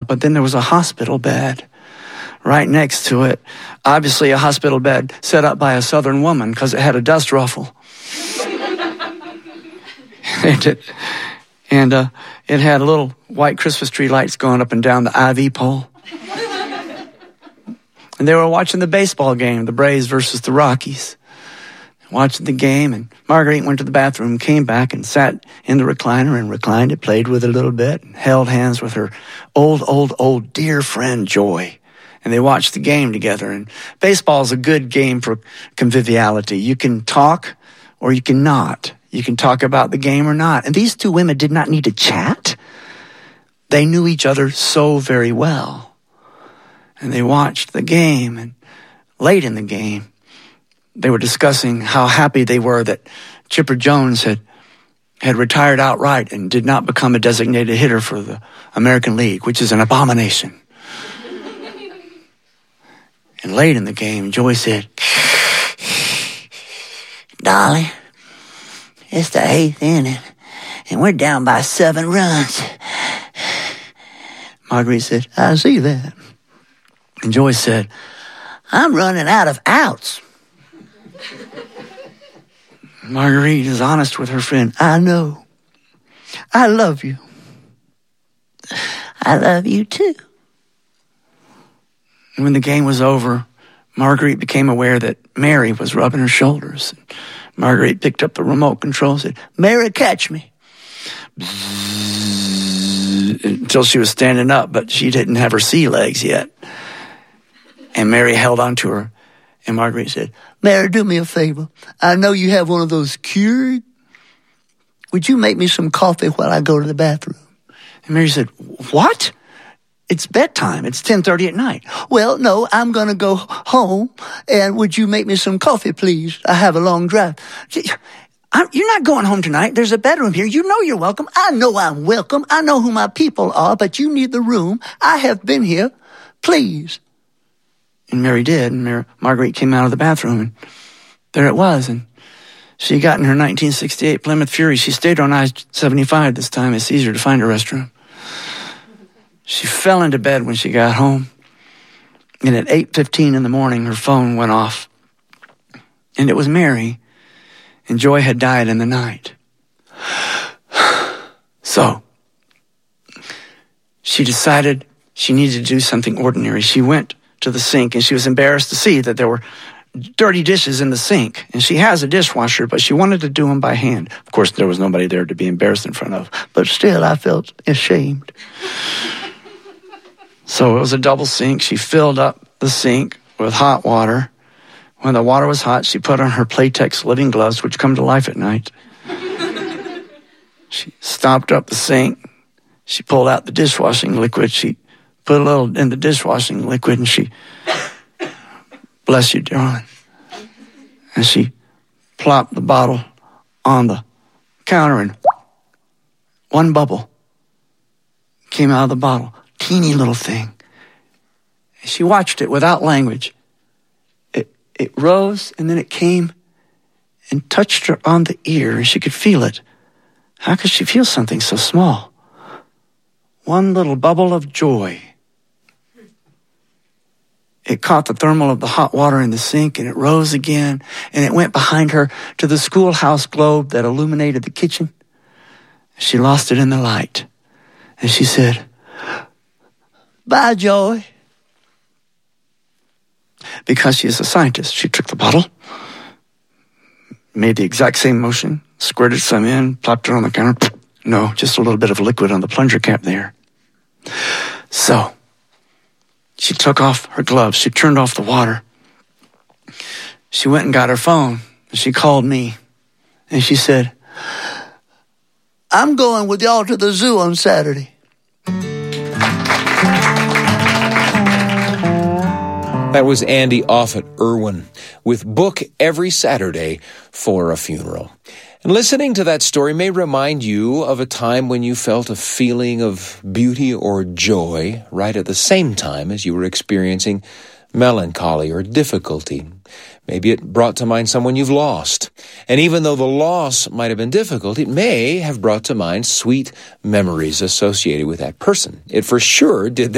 but then there was a hospital bed right next to it. Obviously a hospital bed set up by a Southern woman because it had a dust ruffle. And it had little white Christmas tree lights going up and down the IV pole. And they were watching the baseball game, the Braves versus the Rockies. Watching the game, and Marguerite went to the bathroom, came back and sat in the recliner and reclined it, played with it a little bit, and held hands with her old dear friend Joy. And they watched the game together. And baseball is a good game for conviviality. You can talk or you can not. You can talk about the game or not. And these two women did not need to chat. They knew each other so very well. And they watched the game, and late in the game, they were discussing how happy they were that Chipper Jones had retired outright and did not become a designated hitter for the American League, which is an abomination. And late in the game, Joy said, "Dolly, it's the 8th inning, and we're down by 7 runs. Marguerite said, "I see that." And Joy said, "I'm running out of outs." Marguerite is honest with her friend. "I know. I love you." "I love you too." And when the game was over, Marguerite became aware that Mary was rubbing her shoulders. Marguerite picked up the remote control and said, "Mary, catch me." Until she was standing up, but she didn't have her sea legs yet. And Mary held on to her. And Marguerite said, "Mary, do me a favor. I know you have one of those Keurig. Would you make me some coffee while I go to the bathroom?" And Mary said, "What? It's bedtime. It's 10:30 at night." "Well, no, I'm going to go home. And would you make me some coffee, please? I have a long drive." "You're not going home tonight. There's a bedroom here. You know you're welcome." "I know I'm welcome. I know who my people are, but you need the room. I have been here. Please." And Mary did, and Marguerite came out of the bathroom, and there it was. And she got in her 1968 Plymouth Fury. She stayed on I-75 this time. It's easier to find a restroom. She fell into bed when she got home, and at 8:15 in the morning, her phone went off. And it was Mary, and Joy had died in the night. So, she decided she needed to do something ordinary. She went to the sink, and she was embarrassed to see that there were dirty dishes in the sink. And she has a dishwasher, but she wanted to do them by hand. Of course, there was nobody there to be embarrassed in front of, but still, I felt ashamed. So it was a double sink. She filled up the sink with hot water. When the water was hot, she put on her Playtex living gloves, which come to life at night. She stopped up the sink. She pulled out the dishwashing liquid. She put a little in the dishwashing liquid, and she, "Bless you, darling." And she plopped the bottle on the counter, and one bubble came out of the bottle. Teeny little thing. She watched it without language. It rose, and then it came and touched her on the ear, and she could feel it. How could she feel something so small? One little bubble of joy. It caught the thermal of the hot water in the sink, and it rose again, and it went behind her to the schoolhouse globe that illuminated the kitchen. She lost it in the light, and she said, "Bye, Joy." Because she is a scientist, she took the bottle, made the exact same motion, squirted some in, plopped it on the counter. No, just a little bit of liquid on the plunger cap there. So, she took off her gloves. She turned off the water. She went and got her phone. And she called me. And she said, "I'm going with y'all to the zoo on Saturday." That was Andy Offutt Irwin with Book Every Saturday for a Funeral. And listening to that story may remind you of a time when you felt a feeling of beauty or joy right at the same time as you were experiencing melancholy or difficulty. Maybe it brought to mind someone you've lost. And even though the loss might have been difficult, it may have brought to mind sweet memories associated with that person. It for sure did that.